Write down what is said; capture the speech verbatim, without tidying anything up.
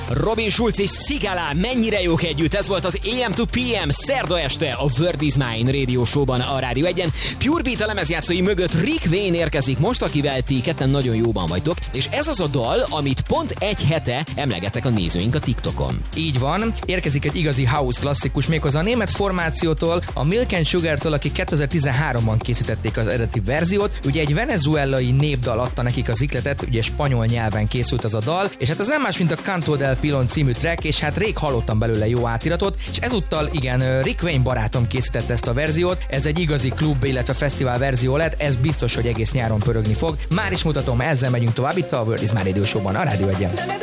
Robin Schulz és Sigala mennyire jók együtt, ez volt az á em to pé em szerda este a Word is Mine Radio Show-ban a Rádió egyen. Pure Beat a lemezjátszói mögött Rick Wayne érkezik most, akivel ti ketten nagyon jóban vagytok, és ez az a dal, amit pont egy hete emlegettek a nézőink a TikTokon. Így van, érkezik egy igazi house klasszikus, méghozzá a német formációtól, a Milk and Sugar-től, akik kétezer-tizenháromban készítették az eredeti verziót. Ugye egy venezuelai népdal adta nekik az ikletet, ugye spanyol nyelven készült az a dal, és hát az nem más, mint a Canto del Pilon című track, és hát rég hallottam belőle jó átiratot, és ezúttal igen, Rick Wayne barátom készítette ezt a verziót, ez egy igazi klub, illetve fesztivál verzió lett, ez biztos, hogy egész nyáron pörögni fog. Már is mutatom, ezzel megyünk tovább itt a Word is Mine Radio Show-ban a Rádió egyen.